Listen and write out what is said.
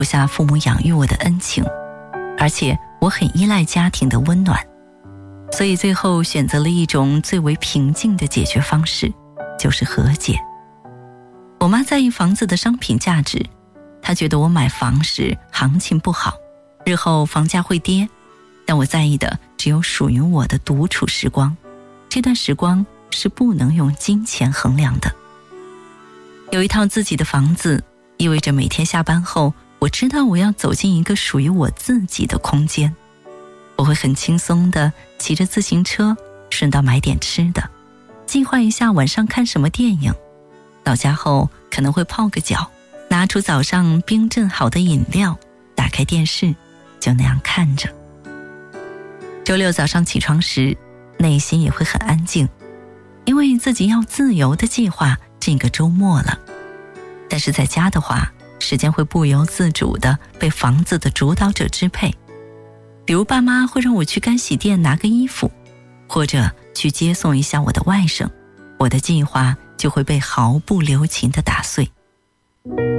不下父母养育我的恩情，而且我很依赖家庭的温暖，所以最后选择了一种最为平静的解决方式，就是和解。我妈在意房子的商品价值，她觉得我买房时行情不好，日后房价会跌，但我在意的只有属于我的独处时光，这段时光是不能用金钱衡量的。有一套自己的房子，意味着每天下班后，我知道我要走进一个属于我自己的空间。我会很轻松地骑着自行车，顺道买点吃的，计划一下晚上看什么电影。到家后可能会泡个脚，拿出早上冰镇好的饮料，打开电视，就那样看着。周六早上起床时，内心也会很安静，因为自己要自由地计划这个周末了。但是在家的话，时间会不由自主地被房子的主导者支配。比如爸妈会让我去干洗店拿个衣服，或者去接送一下我的外甥，我的计划就会被毫不留情地打碎。